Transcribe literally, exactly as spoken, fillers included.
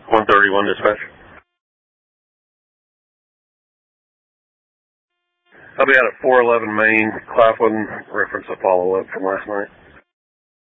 one thirty-one dispatch. I'll be out at four eleven Main, Claflin, reference a follow-up from last night.